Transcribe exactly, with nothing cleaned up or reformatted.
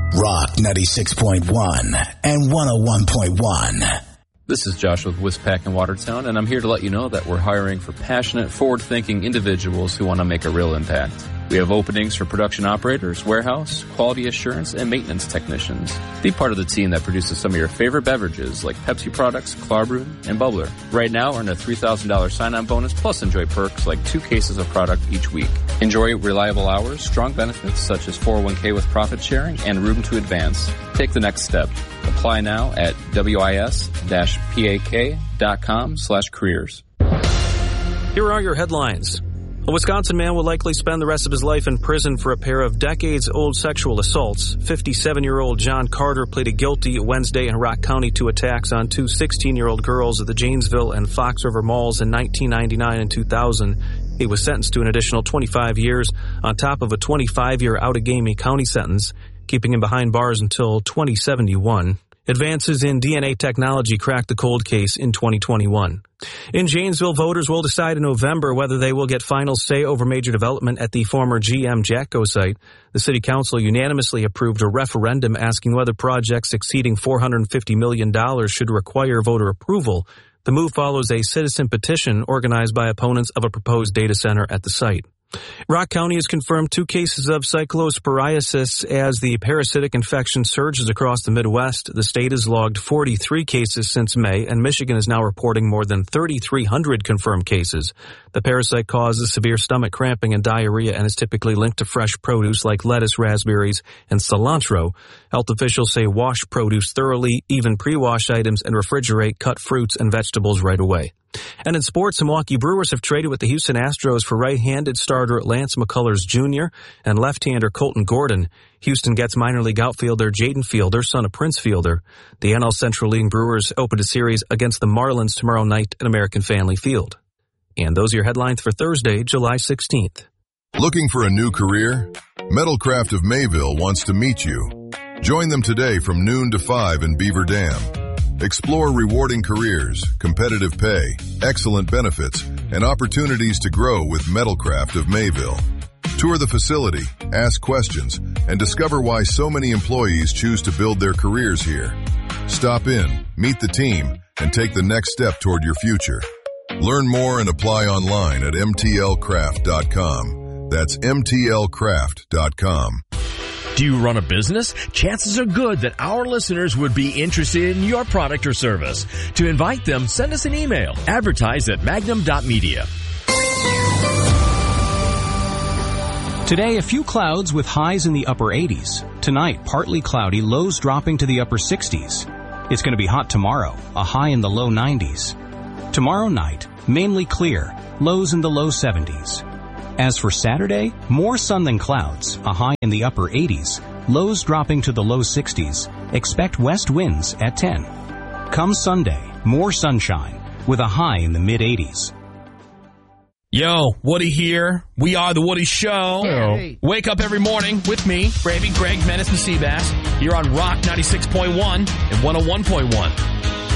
Rock ninety-six point one and one oh one point one. This is Josh with Wispack in Watertown, and I'm here to let you know that we're hiring for passionate, forward-thinking individuals who want to make a real impact. We have openings for production operators, warehouse, quality assurance, and maintenance technicians. Be part of the team that produces some of your favorite beverages like Pepsi products, Clarbrew, and Bubbler. Right now, earn a three thousand dollars sign-on bonus plus enjoy perks like two cases of product each week. Enjoy reliable hours, strong benefits such as four oh one k with profit sharing, and room to advance. Take the next step. Apply now at wis-pak.com slash careers. Here are your headlines. A Wisconsin man will likely spend the rest of his life in prison for a pair of decades-old sexual assaults. fifty-seven-year-old John Carter pleaded guilty Wednesday in Rock County to attacks on two sixteen-year-old girls at the Janesville and Fox River malls in nineteen ninety-nine and two thousand. He was sentenced to an additional twenty-five years on top of a twenty-five-year Outagamie County sentence, keeping him behind bars until twenty seventy-one. Advances in D N A technology cracked the cold case in twenty twenty-one. In Janesville, voters will decide in November whether they will get final say over major development at the former G M Jatco site. The city council unanimously approved a referendum asking whether projects exceeding four hundred fifty million dollars should require voter approval. The move follows a citizen petition organized by opponents of a proposed data center at the site. Rock County has confirmed two cases of cyclosporiasis as the parasitic infection surges across the Midwest. The state has logged forty-three cases since May, and Michigan is now reporting more than thirty-three hundred confirmed cases. The parasite causes severe stomach cramping and diarrhea and is typically linked to fresh produce like lettuce, raspberries, and cilantro. Health officials say wash produce thoroughly, even pre-washed items, and refrigerate cut fruits and vegetables right away. And in sports, the Milwaukee Brewers have traded with the Houston Astros for right-handed starter Lance McCullers Junior and left-hander Colton Gordon. Houston gets minor league outfielder Jaden Fielder, son of Prince Fielder. The N L Central leading Brewers opened a series against the Marlins tomorrow night at American Family Field. And those are your headlines for Thursday, July sixteenth. Looking for a new career? Metalcraft of Mayville wants to meet you. Join them today from noon to five in Beaver Dam. Explore rewarding careers, competitive pay, excellent benefits, and opportunities to grow with Metalcraft of Mayville. Tour the facility, ask questions, and discover why so many employees choose to build their careers here. Stop in, meet the team, and take the next step toward your future. Learn more and apply online at m t l craft dot com. That's m t l craft dot com. Do you run a business? Chances are good that our listeners would be interested in your product or service. To invite them, send us an email. Advertise at magnum dot media. Today, a few clouds with highs in the upper eighties. Tonight, partly cloudy, lows dropping to the upper sixties. It's going to be hot tomorrow, a high in the low nineties. Tomorrow night, mainly clear, lows in the low seventies. As for Saturday, more sun than clouds, a high in the upper eighties, lows dropping to the low sixties. Expect west winds at ten. Come Sunday, more sunshine, with a high in the mid-eighties. Yo, Woody here. We are the Woody Show. Hey. Wake up every morning with me, Gravy, Greg, Menace, and Seabass. You're on Rock ninety-six point one and one oh one point one.